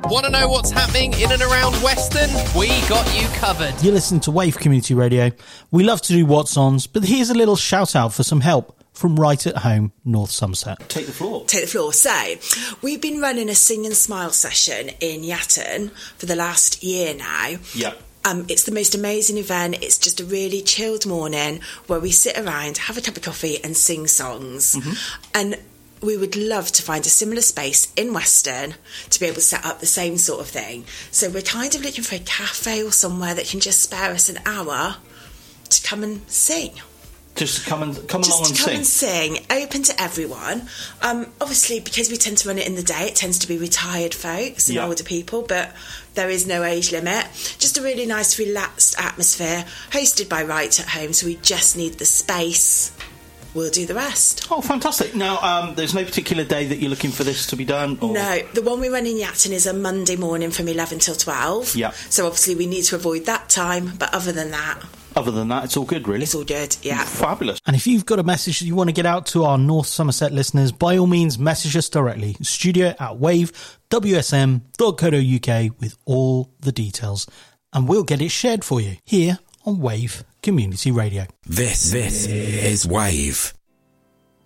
Want to know what's happening in and around Weston? We got you covered. You're listening to Wave Community Radio. We love to do What's-Ons, but here's a little shout-out for some help from right at home, North Somerset. Take the floor. Take the floor. So, we've been running a Sing and Smile session in Yatton for the last year now. Yeah. It's the most amazing event. It's just a really chilled morning where we sit around, have a cup of coffee and sing songs. Mm-hmm. And we would love to find a similar space in Weston to be able to set up the same sort of thing. So we're kind of looking for a cafe or somewhere that can just spare us an hour to come and sing. Just come along and sing. Just come and sing, open to everyone. Obviously, because we tend to run it in the day, it tends to be retired folks and older people, but there is no age limit. Just a really nice, relaxed atmosphere, hosted by Right at Home, so we just need the space. We'll do the rest. Oh, fantastic. Now, there's no particular day that you're looking for this to be done? Or? No, the one we run in Yatton is a Monday morning from 11 till 12. Yeah. So obviously we need to avoid that time, but other than that, it's all good, really. It's all good, yeah. Fabulous. And if you've got a message that you want to get out to our North Somerset listeners, by all means, message us directly. studio@wavewsm.co.uk with all the details. And we'll get it shared for you here on Wave Community Radio. This is Wave.